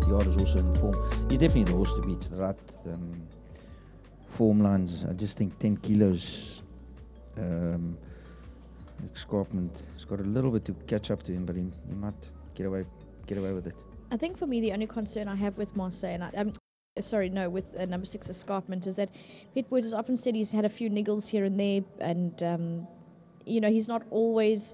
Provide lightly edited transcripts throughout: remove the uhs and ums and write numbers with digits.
Yard is also in form. He's definitely the horse to beat. The right form lines. I just think 10 kilos escarpment. He's got a little bit to catch up to him, but he might get away with it. I think for me the only concern I have with Marseille, and with number 6 Escarpment, is that Pete Boyd has often said he's had a few niggles here and there, and he's not always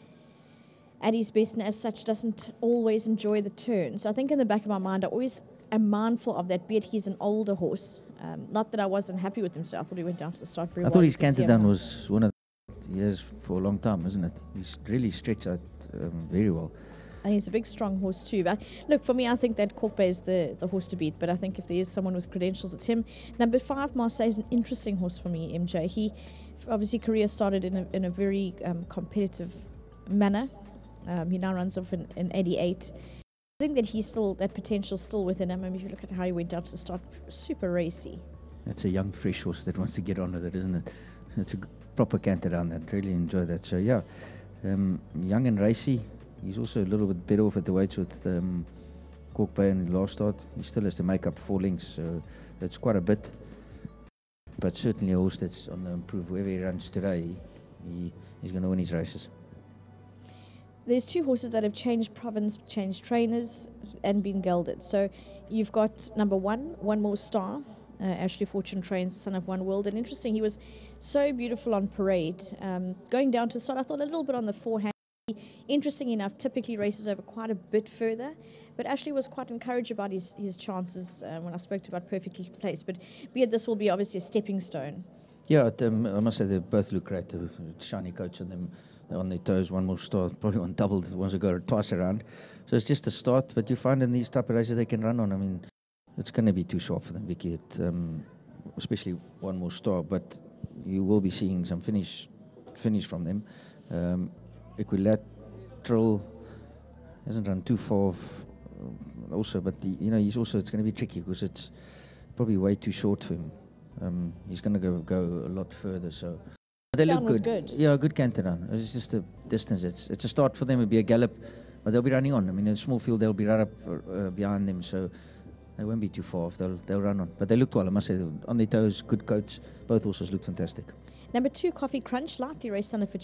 at his best, and as such doesn't always enjoy the turn. So I think in the back of my mind I always am mindful of that, be it he's an older horse. Not that I wasn't happy with him, so I thought he went down to the start very well. I thought his canter down was one of the years for a long time, isn't it? He's really stretched out very well. And he's a big, strong horse too. But look, for me, I think that Cork Bay is the horse to beat. But I think if there is someone with credentials, it's him. Number 5, Marseille, is an interesting horse for me, MJ. He, obviously, career started in a very competitive manner. He now runs off in 88. I think that that potential's still within him. I mean, if you look at how he went down to the start, super racy. That's a young, fresh horse that wants to get on with it, isn't it? It's a proper canter down that. Really enjoy that. So, yeah, young and racy. He's also a little bit better off at the weights with Cork Bay in the last start. He still has to make up 4 lengths, so it's quite a bit. But certainly a horse that's on the improve. Wherever he runs today, he's going to win his races. There's 2 horses that have changed province, changed trainers, and been gelded. So you've got number 1, One More Star. Ashley Fortune trains Son of One World. And interesting, he was so beautiful on parade. Going down to the start, I thought a little bit on the forehand. Interesting enough, typically races over quite a bit further, but Ashley was quite encouraged about his chances when I spoke about perfectly placed. But be it, this will be obviously a stepping stone. Yeah, I must say they both look great. The shiny coats on them, on their toes. One More Star probably one doubled, wants to go twice around. So it's just a start, but you find in these type of races they can run on. I mean, it's going to be too sharp for them, Vicky, especially One More Star, but you will be seeing some finish from them. Equilateral hasn't run too far also, but he's also, it's going to be tricky because it's probably way too short for him. He's going to go a lot further, so they look good. Yeah, good canter down. It's just the distance. It's a start for them. It'll be a gallop, but they'll be running on. I mean, in a small field they'll be right up behind them, so they won't be too far off. They'll run on, but they looked well. I must say, on their toes, good coats. Both horses look fantastic. Number 2, Coffee Crunch, lightly raced Son of